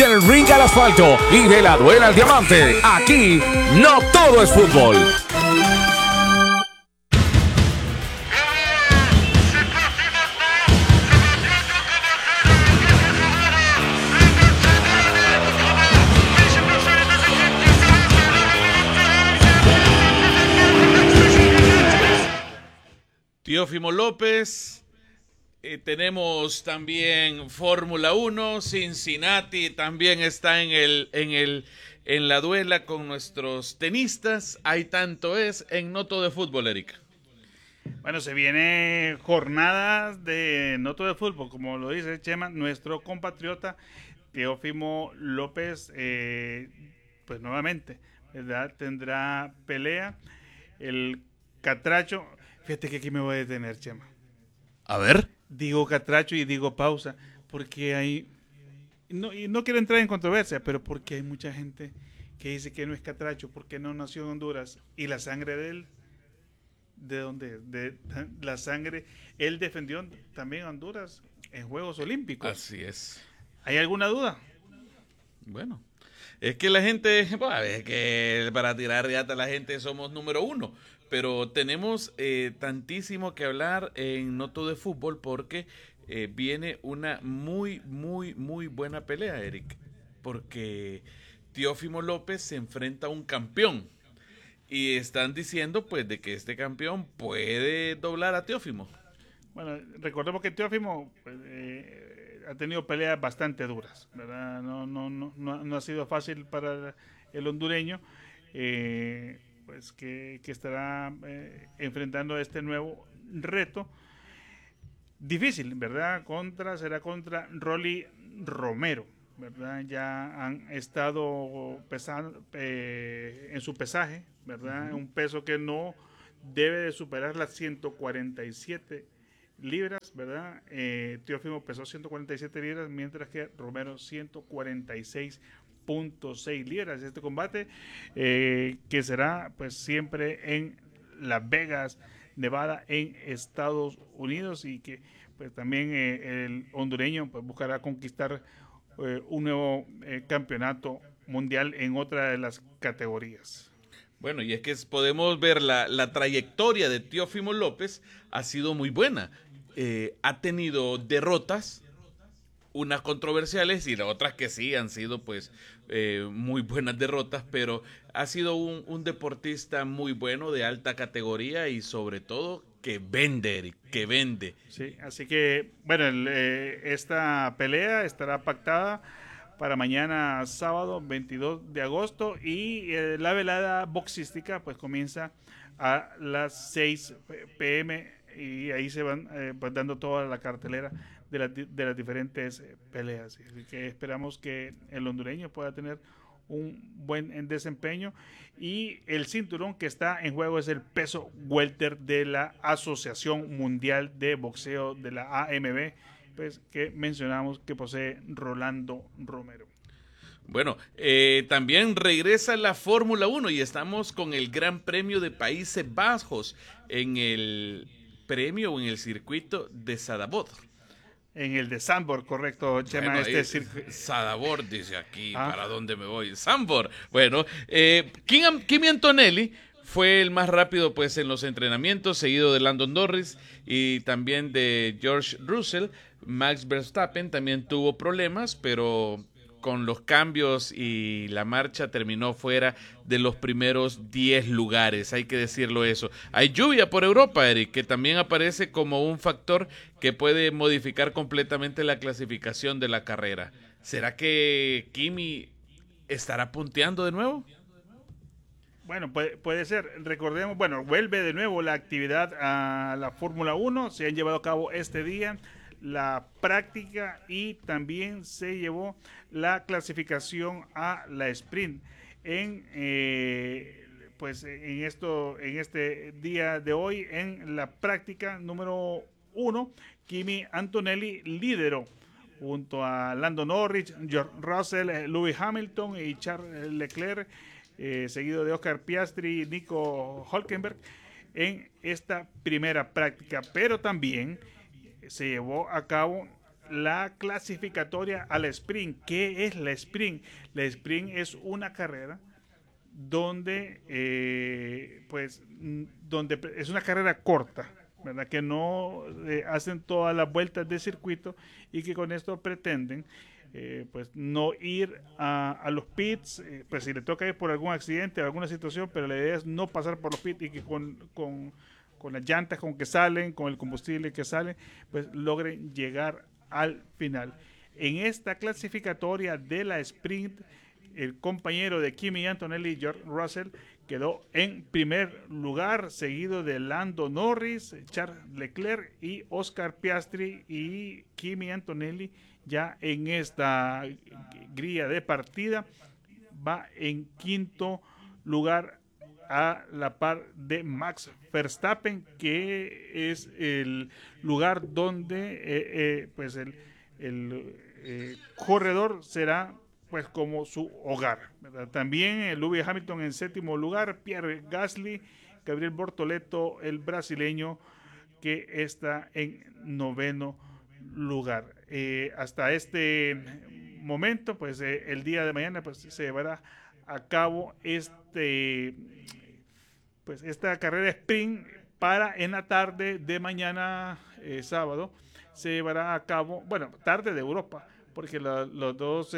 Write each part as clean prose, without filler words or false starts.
Del ring al asfalto y de la duela al diamante, aquí no todo es fútbol. Teófimo López. Tenemos también Fórmula 1, Cincinnati también está en la duela con nuestros tenistas. Hay tanto es en Noto de Fútbol, Erika. Bueno, se viene jornadas de Noto de Fútbol, como lo dice Chema, nuestro compatriota Teófimo López, pues nuevamente, ¿verdad? Tendrá pelea. El Catracho, fíjate que aquí me voy a detener, Chema. A ver. Digo Catracho y digo pausa, porque hay, y no quiero entrar en controversia, pero porque hay mucha gente que dice que no es Catracho, porque no nació en Honduras, y la sangre de él, ¿de dónde? De la sangre, él defendió también a Honduras en Juegos Olímpicos. Así es. ¿Hay alguna duda? Bueno, es que la gente, es que para tirar riata la gente somos número uno. Pero tenemos tantísimo que hablar en Noto de Fútbol porque viene una muy buena pelea, Eric. Porque Teófimo López se enfrenta a un campeón. Y están diciendo pues de que este campeón puede doblar a Teófimo. Bueno, recordemos que Teófimo pues, ha tenido peleas bastante duras, ¿verdad? No ha sido fácil para el hondureño. Pues que estará enfrentando este nuevo reto difícil, ¿verdad? Será contra Rolly Romero, ¿verdad? Ya han estado pesando en su pesaje, ¿verdad? Un peso que no debe de superar las 147 libras, ¿verdad? Teófimo pesó 147 libras, mientras que Romero 146.6 libras. Este combate que será pues siempre en Las Vegas, Nevada, en Estados Unidos, y que pues también el hondureño pues buscará conquistar un nuevo campeonato mundial en otra de las categorías. Bueno, y es que podemos ver la trayectoria de Teófimo López ha sido muy buena. Ha tenido derrotas, unas controversiales y las otras que sí han sido pues muy buenas derrotas, pero ha sido un deportista muy bueno, de alta categoría y sobre todo que vende, Eric, que vende. Sí, así que bueno, esta pelea estará pactada para mañana sábado 22 de agosto y la velada boxística pues comienza a las 6 p.m. y ahí se van pues dando toda la cartelera de las diferentes peleas. Así que esperamos que el hondureño pueda tener un buen desempeño, y el cinturón que está en juego es el peso welter de la Asociación Mundial de Boxeo de la AMB, pues que mencionamos que posee Rolando Romero. Bueno, también regresa la Fórmula 1 y estamos con el Gran Premio de Países Bajos en el premio o en el circuito de Sadabord. En el de Zandvoort, correcto, Chema. Bueno, Sadabord dice aquí, ¿para dónde me voy? Zandvoort. Bueno, Kimi Antonelli fue el más rápido pues en los entrenamientos, seguido de Lando Norris y también de George Russell. Max Verstappen también tuvo problemas, pero con los cambios y la marcha terminó fuera de los primeros 10 lugares, hay que decirlo eso. Hay lluvia por Europa, Eric, que también aparece como un factor que puede modificar completamente la clasificación de la carrera. ¿Será que Kimi estará punteando de nuevo? Bueno, puede ser. Recordemos, bueno, vuelve de nuevo la actividad a la Fórmula 1. Se han llevado a cabo este día la práctica y también se llevó la clasificación a la sprint. Pues en este día de hoy, en la práctica número 1, Kimi Antonelli lideró junto a Lando Norris, George Russell, Lewis Hamilton y Charles Leclerc, seguido de Oscar Piastri y Nico Hülkenberg en esta primera práctica, pero también se llevó a cabo la clasificatoria a la sprint. ¿Qué es la sprint? La sprint es una carrera donde, donde es una carrera corta, ¿verdad? Que no hacen todas las vueltas de circuito y que con esto pretenden no ir a los pits, pues si le toca ir por algún accidente o alguna situación, pero la idea es no pasar por los pits y que con las llantas con que salen, con el combustible que sale, pues logren llegar al final. En esta clasificatoria de la sprint, el compañero de Kimi Antonelli, George Russell, quedó en primer lugar, seguido de Lando Norris, Charles Leclerc y Oscar Piastri, y Kimi Antonelli ya en esta grilla de partida va en quinto lugar a la par de Max Verstappen, que es el lugar donde el corredor será pues como su hogar, ¿verdad? También Lewis Hamilton en séptimo lugar, Pierre Gasly, Gabriel Bortoleto, el brasileño, que está en noveno lugar. Hasta este momento, pues el día de mañana pues se llevará a cabo esta carrera sprint para en la tarde de mañana, sábado, se llevará a cabo, tarde de Europa, porque las dos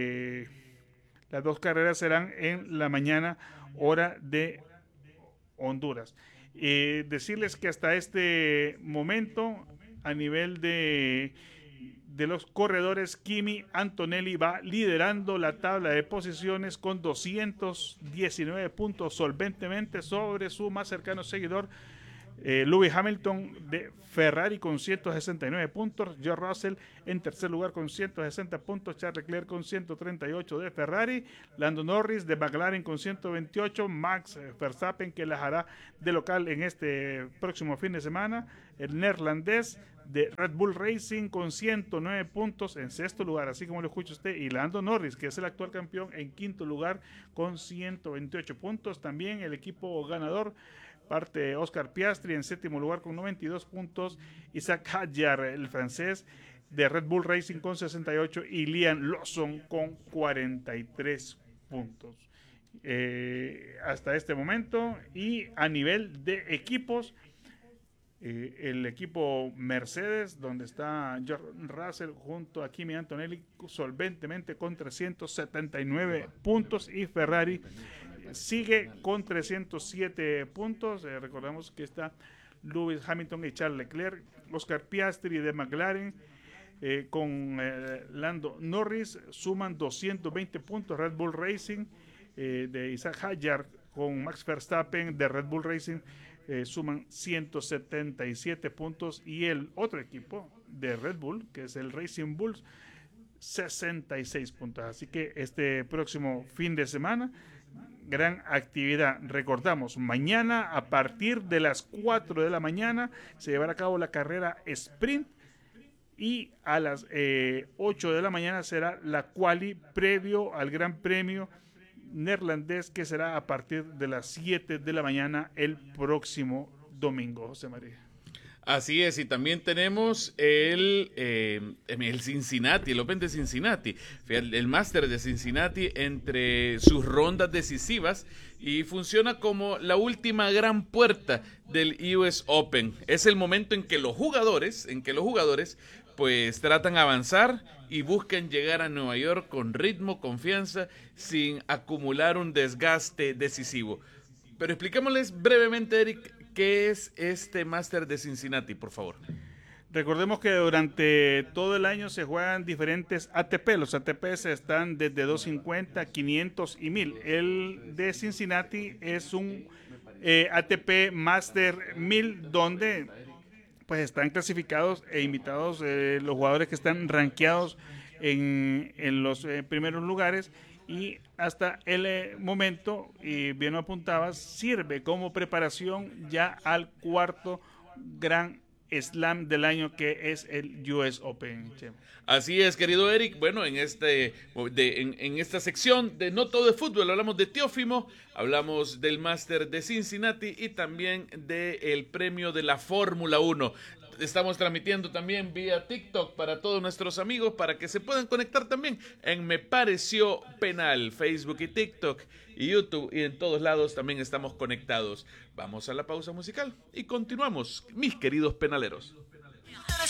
carreras serán en la mañana, hora de Honduras. Decirles que hasta este momento, a nivel de los corredores, Kimi Antonelli va liderando la tabla de posiciones con 219 puntos solventemente sobre su más cercano seguidor, Lewis Hamilton de Ferrari con 169 puntos, George Russell en tercer lugar con 160 puntos, Charles Leclerc con 138 de Ferrari, Lando Norris de McLaren con 128, Max Verstappen, que las hará de local en este próximo fin de semana, el neerlandés de Red Bull Racing con 109 puntos en sexto lugar, así como lo escucha usted, y Lando Norris, que es el actual campeón, en quinto lugar con 128 puntos. También el equipo ganador parte Oscar Piastri en séptimo lugar con 92 puntos, Isaac Hadjar, el francés de Red Bull Racing con 68 y Liam Lawson con 43 puntos. Hasta este momento, y a nivel de equipos, el equipo Mercedes, donde está George Russell junto a Kimi Antonelli solventemente con 379 puntos, y Ferrari sigue con 307 puntos. Recordamos que está Lewis Hamilton y Charles Leclerc, Oscar Piastri de McLaren con Lando Norris suman 220 puntos. Red Bull Racing de Isaac Hadjar con Max Verstappen de Red Bull Racing suman 177 puntos, y el otro equipo de Red Bull, que es el Racing Bulls, 66 puntos. Así que este próximo fin de semana, gran actividad. Recordamos, mañana a partir de las 4 de la mañana se llevará a cabo la carrera sprint, y a las 8 de la mañana será la quali previo al Gran Premio neerlandés, que será a partir de las 7 de la mañana el próximo domingo. José María. Así es, y también tenemos el Cincinnati, el Open de Cincinnati, el Master de Cincinnati, entre sus rondas decisivas, y funciona como la última gran puerta del US Open. Es el momento en que los jugadores pues tratan de avanzar y buscan llegar a Nueva York con ritmo, confianza, sin acumular un desgaste decisivo. Pero expliquémosles brevemente, Eric, ¿qué es este Master de Cincinnati, por favor? Recordemos que durante todo el año se juegan diferentes ATP. Los ATPs están desde 250, 500 y 1000. El de Cincinnati es un ATP Master 1000, donde pues están clasificados e invitados los jugadores que están rankeados en los primeros lugares, y hasta el momento, y bien lo apuntabas, sirve como preparación ya al cuarto Gran Slam del año, que es el US Open. Así es, querido Eric. Bueno, en esta sección de No Todo de Fútbol hablamos de Teófimo, hablamos del Master de Cincinnati y también del premio de la Fórmula 1. estamos transmitiendo también vía TikTok para todos nuestros amigos, para que se puedan conectar también en Me Pareció Penal, Facebook y TikTok y YouTube, y en todos lados también estamos conectados. Vamos a la pausa musical y continuamos, mis queridos penaleros.